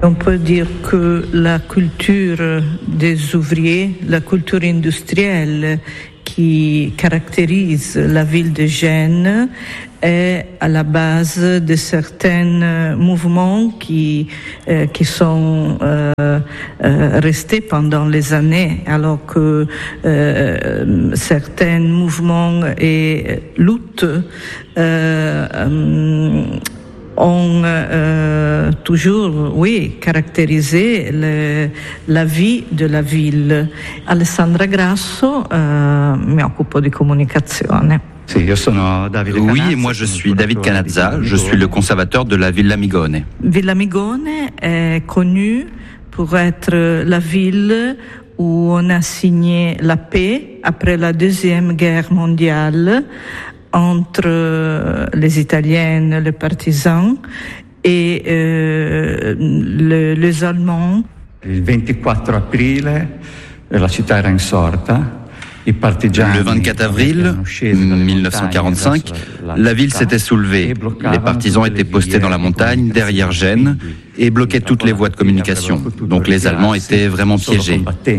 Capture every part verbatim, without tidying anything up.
On peut dire que la culture des ouvriers, la culture industrielle qui caractérise la ville de Gênes est à la base de certains mouvements qui euh, qui sont euh, euh, restés pendant les années, alors que euh, certains mouvements et luttes euh, euh, ont euh, toujours, oui, caractérisé le, la vie de la ville. Alessandra Grasso, euh, mi occupo di comunicazione. Oui, et moi je suis David Canazza, je suis le conservateur de la Villa Migone. Villa Migone est connue pour être la ville où on a signé la paix après la Deuxième Guerre mondiale entre les Italiens, les partisans, et euh, le, les Allemands. Il ventiquattro aprile, la città era insorta. Le vingt-quatre avril mille neuf cent quarante-cinq, la ville s'était soulevée. Les partisans étaient postés dans la montagne, derrière Gênes, et bloquaient toutes les voies de communication. Donc les Allemands étaient vraiment piégés.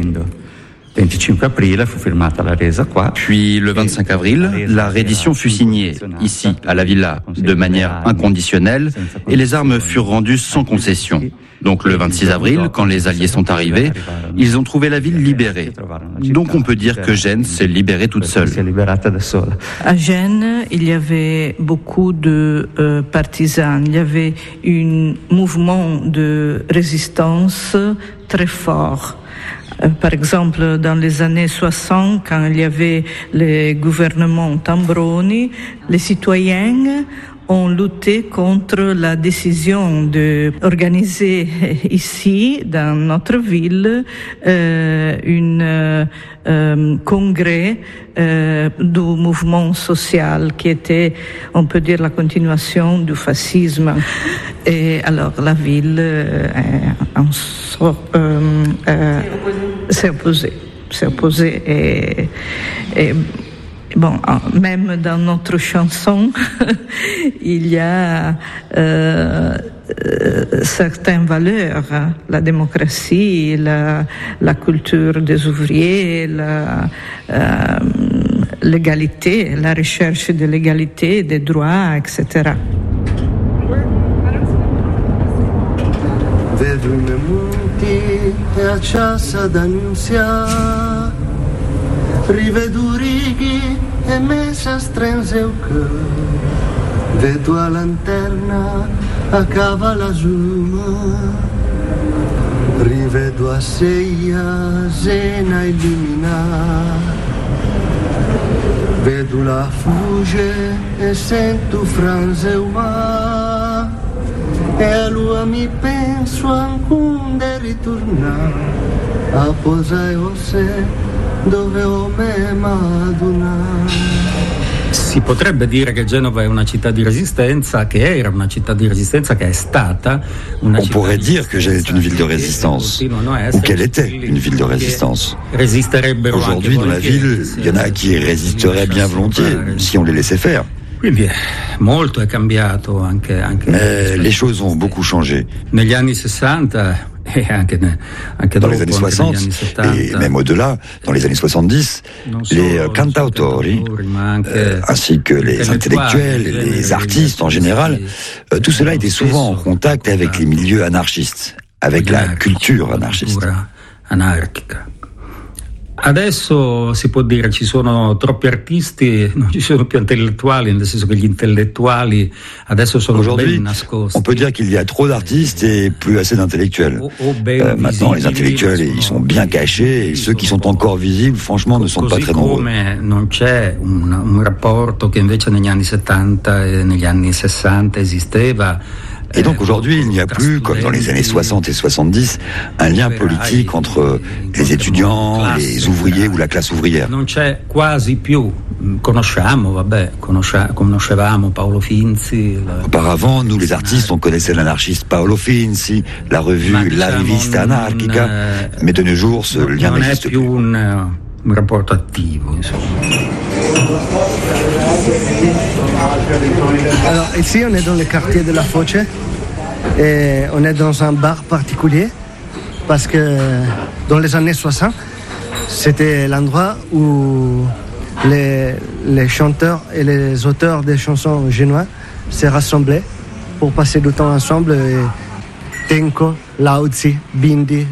Puis le vingt-cinq avril, la reddition fut signée, ici, à la villa, de manière inconditionnelle, et les armes furent rendues sans concession. Donc le vingt-six avril, quand les Alliés sont arrivés, ils ont trouvé la ville libérée. Donc on peut dire que Gênes s'est libérée toute seule. À Gênes, il y avait beaucoup de euh, partisans. Il y avait un mouvement de résistance très fort. Par exemple, dans les années soixante, quand il y avait le gouvernement Tambroni, les citoyens ont lutté contre la décision d'organiser ici, dans notre ville, euh, une euh, congrès euh, du mouvement social qui était, on peut dire, la continuation du fascisme. Et alors la ville euh, en so, euh, euh, s'est opposée, s'est opposée et, et bon, même dans notre chanson, il y a euh, euh, certaines valeurs, hein, la démocratie, la, la culture des ouvriers, la euh, l'égalité, la recherche de l'égalité, des droits, et cetera. Vedo i monti e a Ciassa d'Annunzia, rivedo righi e messa strenze che vedo a lanterna a cavala zuma, rivedo a seia zena illumina, vedo la fugge e sento franze umà, e a lua mi penso ancora ritornare a posare se dove ho me maduna. Si potrebbe dire che Genova è una città di resistenza, che era una città di resistenza, che è stata una On pourrait dire que Gênes est une ville de résistance, ou qu'elle était une ville de résistance. Aujourd'hui, dans la ville, il y en a qui résisteraient bien volontiers, si on les laissait faire. Quindi molto è cambiato anche, anche Mais les choses ont beaucoup changé. Negli anni sessanta et anche, anche dans dopo, les années soixante et même au-delà, dans les années soixante-dix, les cantautori, euh, ainsi que les intellectuels, les artistes en général, euh, tout cela était souvent en contact avec les milieux anarchistes, avec la culture anarchiste. Adesso si può dire ci sono troppi artisti, non ci sono più intellettuali, nel senso che gli intellettuali adesso sono ben nascosti. On peut dire qu'il y a trop d'artistes et plus assez d'intellectuels. Euh, maintenant, les intellectuels, ils sont bien cachés et ceux qui sont encore visibles, franchement, ne sont pas très nombreux. Come non c'è un, un rapporto che invece negli anni settanta e negli anni sessanta esisteva. Et donc aujourd'hui, il n'y a plus, comme dans les années soixante et soixante-dix, un lien politique entre les étudiants, les ouvriers ou la classe ouvrière. Non c'è quasi più. Conosciamo, vabbè, conoscevamo Paolo Finzi. Auparavant, nous les artistes, on connaissait l'anarchiste Paolo Finzi, la revue La Rivista Anarchica, mais de nos jours, ce lien n'existe plus. Un, un rapporto attivo, insomma. Alors ici on est dans le quartier de la Foce Et on est dans un bar particulier parce que dans les années soixante, c'était l'endroit où les, les chanteurs et les auteurs des chansons génois se rassemblaient pour passer du temps ensemble. Et Tenco, Laozi, Bindi,